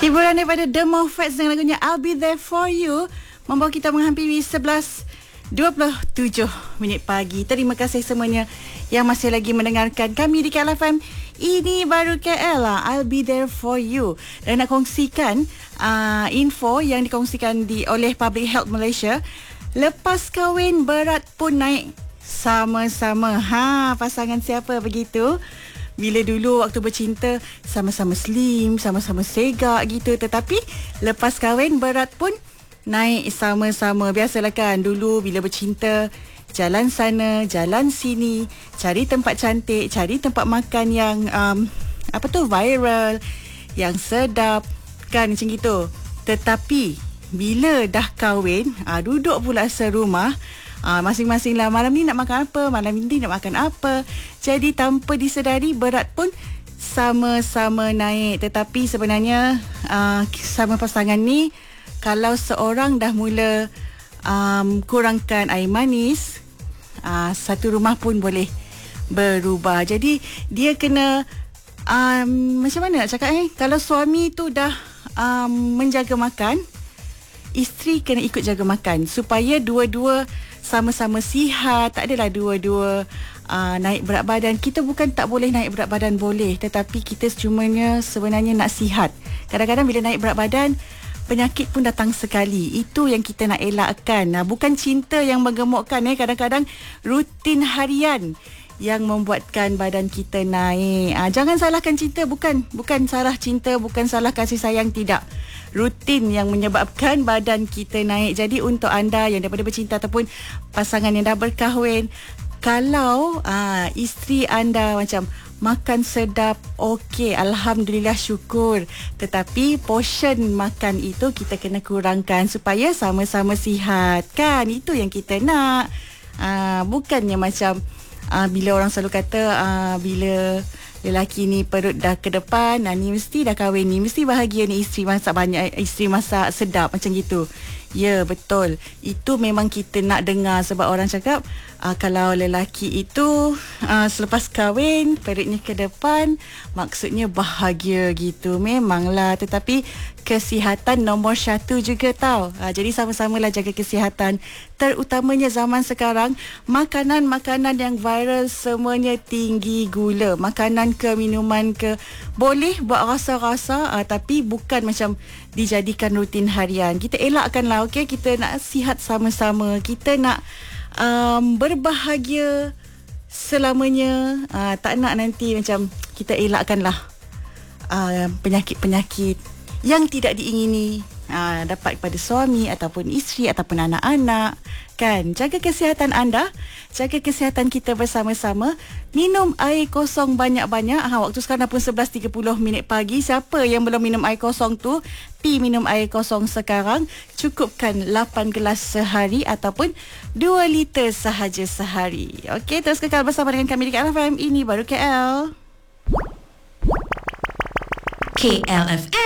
Hiburan daripada The Moffats dengan lagunya I'll Be There For You membawa kita menghampiri 11.27 minit pagi. Terima kasih semuanya yang masih lagi mendengarkan kami di KL FM. Ini baru KL lah, I'll Be There For You. Dan nak kongsikan info yang dikongsikan oleh Public Health Malaysia. Lepas kahwin berat pun naik sama-sama. Pasangan siapa begitu? Bila dulu waktu bercinta sama-sama slim, sama-sama segak gitu, tetapi lepas kahwin berat pun naik sama-sama. Biasalah kan, dulu bila bercinta jalan sana, jalan sini, cari tempat cantik, cari tempat makan yang viral, yang sedap kan, macam gitu. Tetapi bila dah kahwin, duduk pula serumah, masing-masing lah, malam ni nak makan apa, malam ni nak makan apa. Jadi tanpa disedari berat pun sama-sama naik. Tetapi sebenarnya sama pasangan ni, kalau seorang dah mula kurangkan air manis, satu rumah pun boleh berubah. Jadi dia kena macam mana nak cakap, kalau suami tu dah menjaga makan, isteri kena ikut jaga makan supaya dua-dua sama-sama sihat. Tak adalah dua-dua naik berat badan. Kita bukan tak boleh naik berat badan, boleh, tetapi kita sebenarnya nak sihat. Kadang-kadang bila naik berat badan, penyakit pun datang sekali. Itu yang kita nak elakkan. Bukan cinta yang menggemukkan. Kadang-kadang rutin harian yang membuatkan badan kita naik. Jangan salahkan cinta. Bukan salah cinta, bukan salah kasih sayang, tidak. Rutin yang menyebabkan badan kita naik. Jadi untuk anda yang daripada bercinta ataupun pasangan yang dah berkahwin, kalau isteri anda macam makan sedap, okey, alhamdulillah, syukur. Tetapi portion makan itu kita kena kurangkan supaya sama-sama sihat kan. Itu yang kita nak. Bukannya macam bila orang selalu kata bila lelaki ni perut dah ke depan, ni mesti dah kahwin, ni mesti bahagia, ni isteri masak banyak, isteri masak sedap, macam gitu. Ya, betul. Itu memang kita nak dengar. Sebab orang cakap kalau lelaki itu selepas kahwin perutnya ke depan, maksudnya bahagia gitu. Memanglah, tetapi kesihatan nombor 1 juga tau. Jadi sama-samalah jaga kesihatan. Terutamanya zaman sekarang, makanan-makanan yang viral semuanya tinggi gula. Makanan ke, minuman ke, boleh buat rasa-rasa, tapi bukan macam dijadikan rutin harian. Kita elakkanlah, okey? Kita nak sihat sama-sama. Kita nak berbahagia selamanya. Tak nak nanti macam kita elakkanlah penyakit-penyakit yang tidak diingini dapat kepada suami ataupun isteri ataupun anak-anak kan. Jaga kesihatan anda, jaga kesihatan kita bersama-sama. Minum air kosong banyak-banyak. Waktu sekarang dah pun 11.30 minit pagi. Siapa yang belum minum air kosong tu, pi minum air kosong sekarang. Cukupkan 8 gelas sehari ataupun 2 liter sahaja sehari. Okey, terus kekal bersama dengan kami di KL FM. Ini baru KL. KLFM.